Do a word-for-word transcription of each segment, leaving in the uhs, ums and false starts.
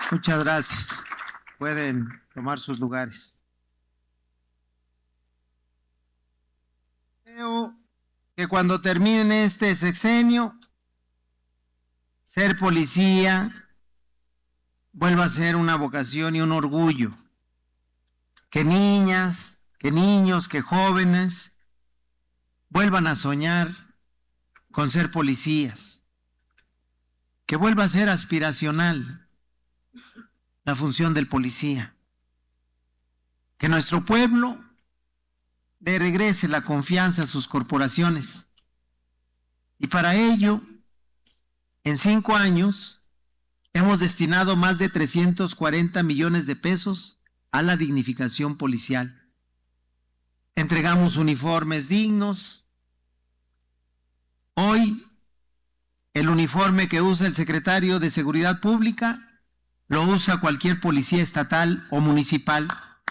Muchas gracias. Pueden tomar sus lugares. Creo que cuando termine este sexenio, ser policía vuelva a ser una vocación y un orgullo. Que niñas, que niños, que jóvenes vuelvan a soñar con ser policías. Que vuelva a ser aspiracional la función del policía. Que nuestro pueblo le regrese la confianza a sus corporaciones. Y para ello, en cinco años, hemos destinado más de trescientos cuarenta millones de pesos a la dignificación policial. Entregamos uniformes dignos. Hoy, el uniforme que usa el secretario de Seguridad Pública lo usa cualquier policía estatal o municipal.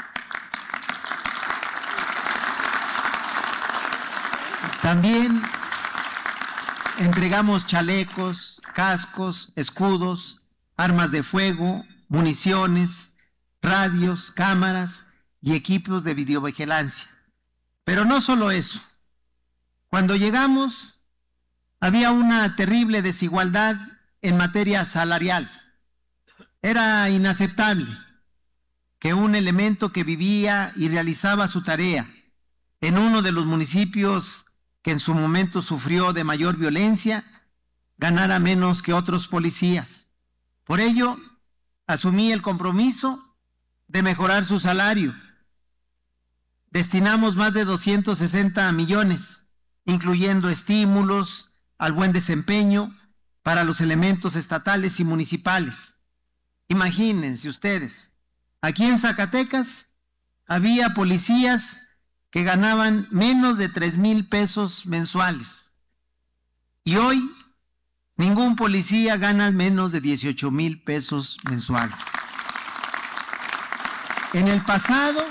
También entregamos chalecos, cascos, escudos, armas de fuego, municiones, radios, cámaras y equipos de videovigilancia. Pero no solo eso. Cuando llegamos, había una terrible desigualdad en materia salarial. Era inaceptable que un elemento que vivía y realizaba su tarea en uno de los municipios que en su momento sufrió de mayor violencia ganara menos que otros policías. Por ello, asumí el compromiso de mejorar su salario. Destinamos más de doscientos sesenta millones, incluyendo estímulos al buen desempeño para los elementos estatales y municipales. Imagínense ustedes, aquí en Zacatecas había policías que ganaban menos de tres mil pesos mensuales. Y hoy, ningún policía gana menos de dieciocho mil pesos mensuales. En el pasado,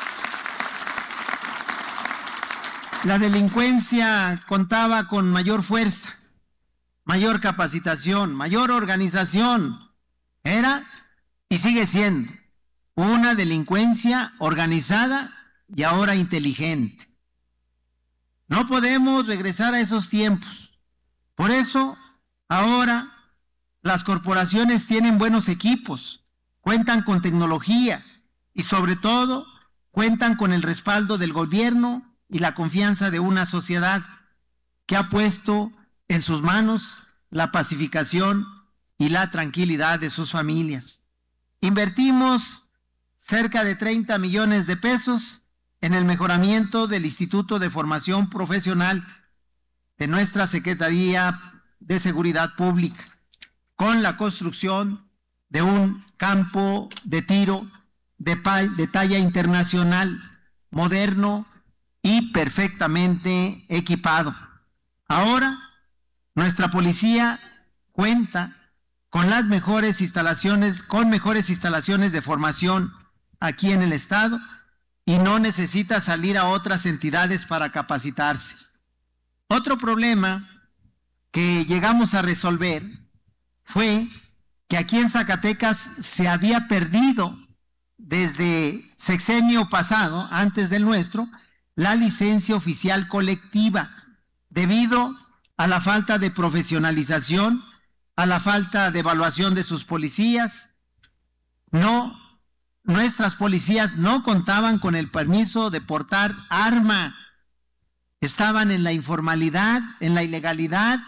la delincuencia contaba con mayor fuerza, mayor capacitación, mayor organización. Era y sigue siendo una delincuencia organizada y ahora inteligente. No podemos regresar a esos tiempos. Por eso, ahora las corporaciones tienen buenos equipos, cuentan con tecnología y sobre todo cuentan con el respaldo del gobierno y la confianza de una sociedad que ha puesto en sus manos la pacificación y la tranquilidad de sus familias. Invertimos cerca de treinta millones de pesos en el mejoramiento del Instituto de Formación Profesional de nuestra Secretaría de Seguridad Pública, con la construcción de un campo de tiro de, de talla internacional, moderno y perfectamente equipado. Ahora, nuestra policía cuenta con las mejores instalaciones, con mejores instalaciones de formación aquí en el estado y no necesita salir a otras entidades para capacitarse. Otro problema que llegamos a resolver fue que aquí en Zacatecas se había perdido desde sexenio pasado, antes del nuestro, la licencia oficial colectiva, debido a la falta de profesionalización, a la falta de evaluación de sus policías. No, nuestras policías no contaban con el permiso de portar arma, estaban en la informalidad, en la ilegalidad.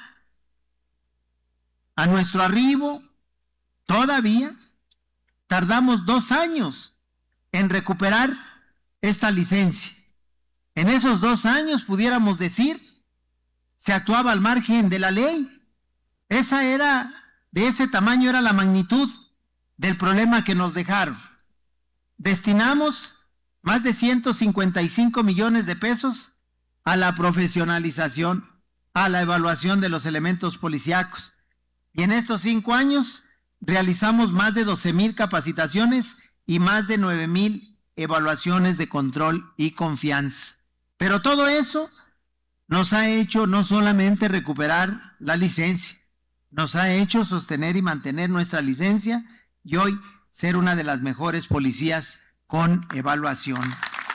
A nuestro arribo, todavía tardamos dos años en recuperar esta licencia. En esos dos años, pudiéramos decir, se actuaba al margen de la ley. Esa era, de ese tamaño era la magnitud del problema que nos dejaron. Destinamos más de ciento cincuenta y cinco millones de pesos a la profesionalización, a la evaluación de los elementos policíacos. Y en estos cinco años realizamos más de doce mil capacitaciones y más de nueve mil evaluaciones de control y confianza. Pero todo eso nos ha hecho no solamente recuperar la licencia, nos ha hecho sostener y mantener nuestra licencia y hoy ser una de las mejores policías con evaluación.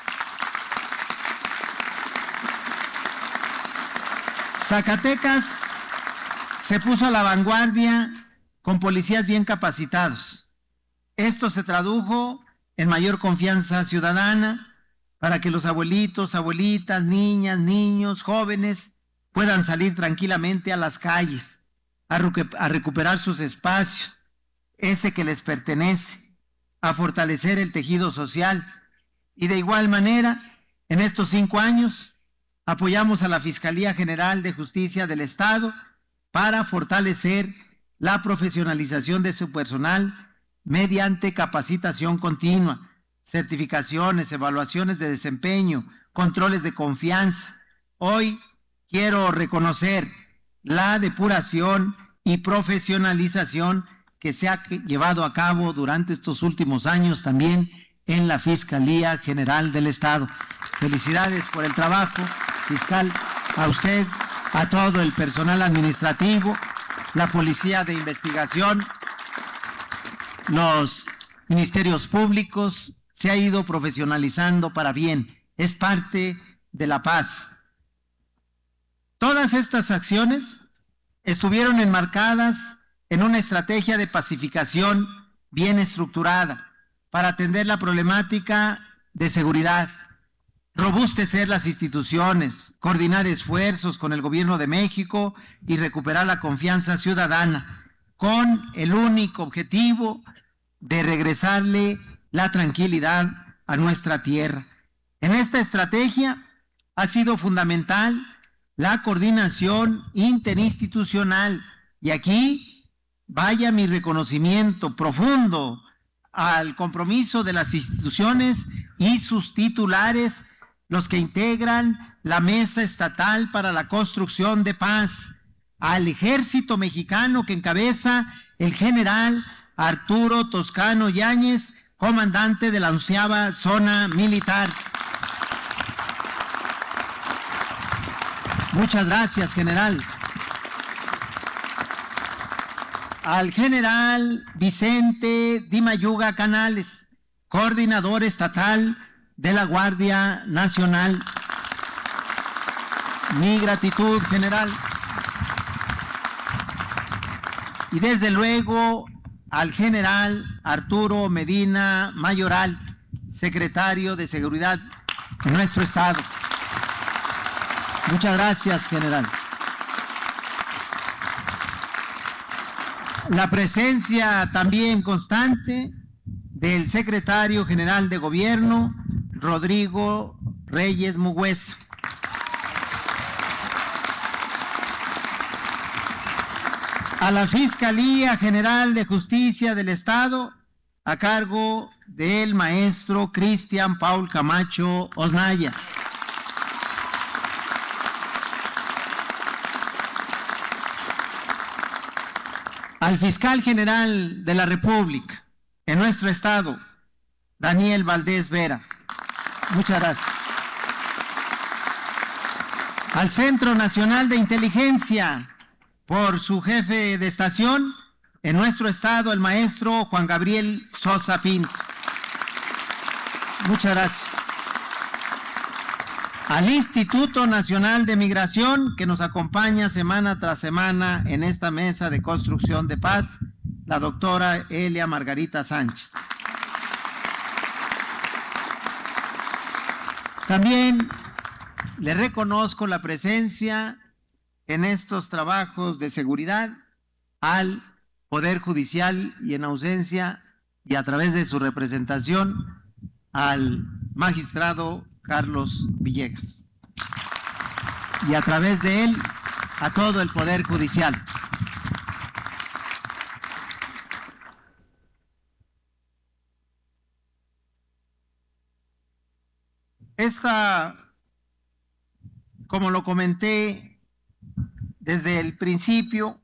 Zacatecas se puso a la vanguardia con policías bien capacitados. Esto se tradujo en mayor confianza ciudadana para que los abuelitos, abuelitas, niñas, niños, jóvenes puedan salir tranquilamente a las calles, a, a recuperar sus espacios, ese que les pertenece, a fortalecer el tejido social. Y de igual manera, en estos cinco años, apoyamos a la Fiscalía General de Justicia del Estado para fortalecer la profesionalización de su personal mediante capacitación continua, certificaciones, evaluaciones de desempeño, controles de confianza. Hoy quiero reconocer la depuración y profesionalización que se ha llevado a cabo durante estos últimos años también en la Fiscalía General del Estado. Felicidades por el trabajo, fiscal, a usted, a todo el personal administrativo, la Policía de Investigación, los ministerios públicos. Se ha ido profesionalizando para bien, es parte de la paz. Todas estas acciones estuvieron enmarcadas en una estrategia de pacificación bien estructurada para atender la problemática de seguridad, robustecer las instituciones, coordinar esfuerzos con el Gobierno de México y recuperar la confianza ciudadana, con el único objetivo de regresarle la tranquilidad a nuestra tierra. En esta estrategia ha sido fundamental la coordinación interinstitucional, y aquí vaya mi reconocimiento profundo al compromiso de las instituciones y sus titulares, los que integran la Mesa Estatal para la Construcción de Paz, al Ejército Mexicano que encabeza el general Arturo Toscano Yáñez, comandante de la onceava Zona Militar. Muchas gracias, general. Al general Vicente Di Mayuga Canales, coordinador estatal de la Guardia Nacional. Mi gratitud, general. Y desde luego al general Arturo Medina Mayoral, secretario de Seguridad de nuestro estado. Muchas gracias, general. La presencia también constante del secretario general de Gobierno, Rodrigo Reyes Mugüeza. A la Fiscalía General de Justicia del Estado, a cargo del maestro Cristian Paul Camacho Osnaya. Al fiscal general de la República en nuestro estado, Daniel Valdés Vera. Muchas gracias. Al Centro Nacional de Inteligencia, por su jefe de estación en nuestro estado, el maestro Juan Gabriel Sosa Pinto. Muchas gracias. Al Instituto Nacional de Migración, que nos acompaña semana tras semana en esta mesa de construcción de paz, la doctora Elia Margarita Sánchez. También le reconozco la presencia en estos trabajos de seguridad al Poder Judicial y en ausencia y a través de su representación al magistrado Carlos Villegas, y a través de él a todo el Poder Judicial. Esta, como lo comenté desde el principio,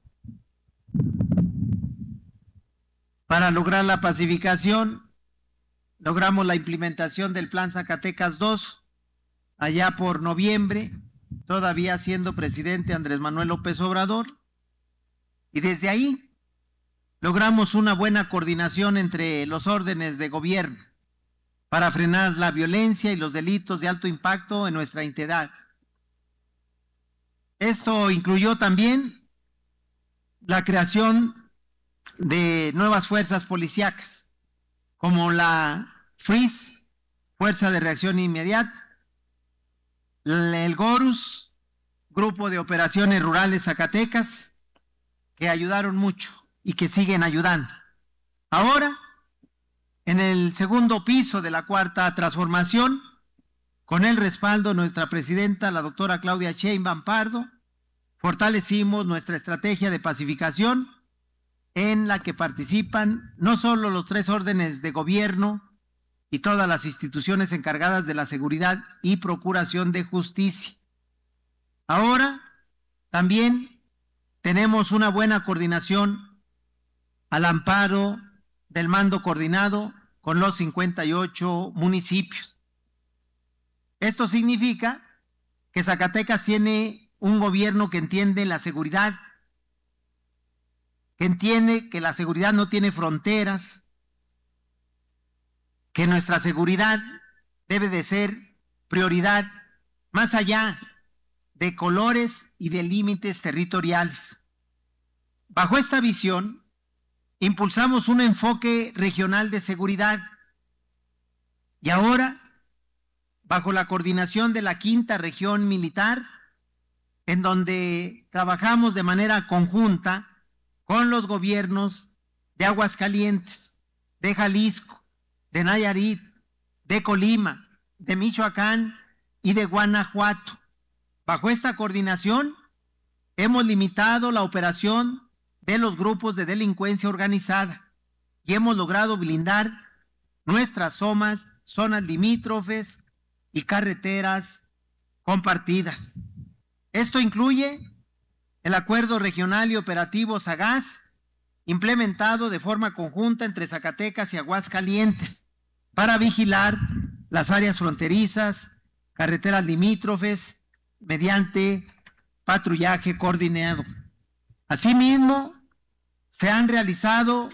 para lograr la pacificación, logramos la implementación del Plan Zacatecas dos, allá por noviembre, todavía siendo presidente Andrés Manuel López Obrador, y desde ahí logramos una buena coordinación entre los órdenes de gobierno para frenar la violencia y los delitos de alto impacto en nuestra entidad. Esto incluyó también la creación de nuevas fuerzas policíacas, como la FRIS, Fuerza de Reacción Inmediata, el GORUS, Grupo de Operaciones Rurales Zacatecas, que ayudaron mucho y que siguen ayudando. Ahora, en el segundo piso de la Cuarta Transformación, con el respaldo de nuestra presidenta, la doctora Claudia Sheinbaum Pardo, fortalecimos nuestra estrategia de pacificación en la que participan no solo los tres órdenes de gobierno y todas las instituciones encargadas de la seguridad y procuración de justicia. Ahora también tenemos una buena coordinación al amparo del mando coordinado con los cincuenta y ocho municipios. Esto significa que Zacatecas tiene un gobierno que entiende la seguridad, que entiende que la seguridad no tiene fronteras, que nuestra seguridad debe de ser prioridad más allá de colores y de límites territoriales. Bajo esta visión, impulsamos un enfoque regional de seguridad y ahora, bajo la coordinación de la Quinta Región Militar, en donde trabajamos de manera conjunta con los gobiernos de Aguascalientes, de Jalisco, de Nayarit, de Colima, de Michoacán y de Guanajuato. Bajo esta coordinación, hemos limitado la operación de los grupos de delincuencia organizada y hemos logrado blindar nuestras zonas, zonas limítrofes y carreteras compartidas. Esto incluye el Acuerdo Regional y Operativo Sagaz, implementado de forma conjunta entre Zacatecas y Aguascalientes, para vigilar las áreas fronterizas, carreteras limítrofes, mediante patrullaje coordinado. Asimismo, se han realizado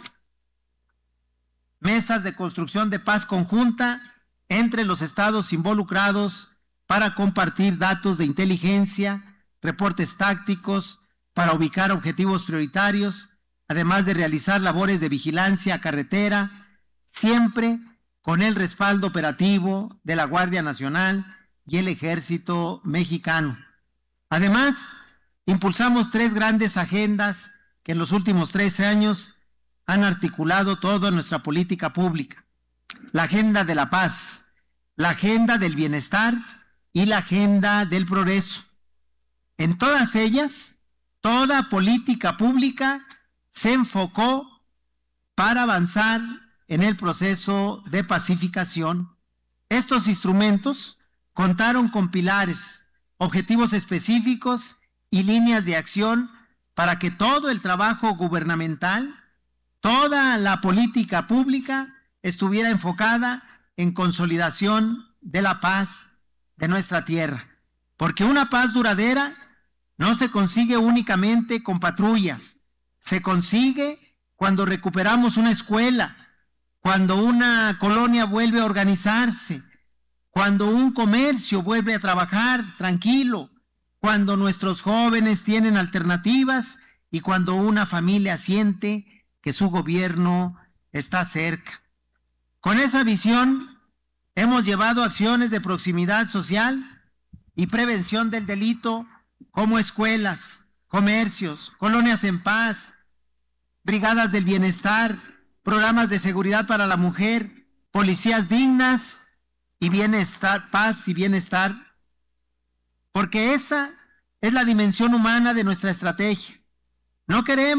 mesas de construcción de paz conjunta entre los estados involucrados para compartir datos de inteligencia, reportes tácticos, para ubicar objetivos prioritarios, además de realizar labores de vigilancia carretera, siempre con el respaldo operativo de la Guardia Nacional y el Ejército Mexicano. Además, impulsamos tres grandes agendas que en los últimos trece años han articulado toda nuestra política pública. La agenda de la paz, la agenda del bienestar y la agenda del progreso. En todas ellas, toda política pública se enfocó para avanzar en el proceso de pacificación. Estos instrumentos contaron con pilares, objetivos específicos y líneas de acción para que todo el trabajo gubernamental, toda la política pública estuviera enfocada en consolidación de la paz de nuestra tierra. Porque una paz duradera no se consigue únicamente con patrullas, se consigue cuando recuperamos una escuela, cuando una colonia vuelve a organizarse, cuando un comercio vuelve a trabajar tranquilo, cuando nuestros jóvenes tienen alternativas y cuando una familia siente que su gobierno está cerca. Con esa visión hemos llevado acciones de proximidad social y prevención del delito como escuelas, comercios, colonias en paz, brigadas del bienestar, programas de seguridad para la mujer, policías dignas y bienestar, paz y bienestar, porque esa es la dimensión humana de nuestra estrategia. No queremos